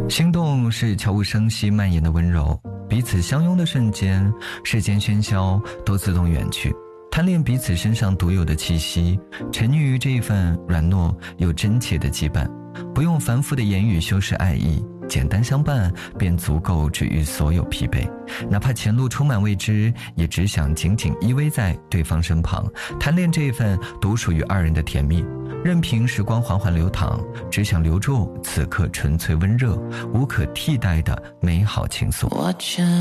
心动是悄无声息蔓延的温柔，彼此相拥的瞬间，世间喧嚣都自动远去，贪恋彼此身上独有的气息，沉溺于这一份软糯又真切的羁绊，不用繁复的言语修饰爱意，简单相伴便足够治愈所有疲惫，哪怕前路充满未知，也只想紧紧依偎在对方身旁，贪恋这份独属于二人的甜蜜，任凭时光缓缓流淌，只想留住此刻纯粹温热无可替代的美好情愫。